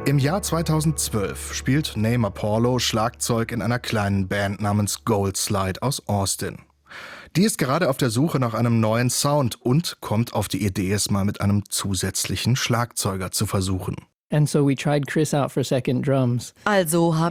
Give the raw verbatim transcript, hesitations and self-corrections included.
Im Jahr zweitausendzwölf spielt Namer Porlow Schlagzeug in einer kleinen Band namens Gold Slide aus Austin. Die ist gerade auf der Suche nach einem neuen Sound und kommt auf die Idee, es mal mit einem zusätzlichen Schlagzeuger zu versuchen. And so we tried Chris out for second drums. Also haben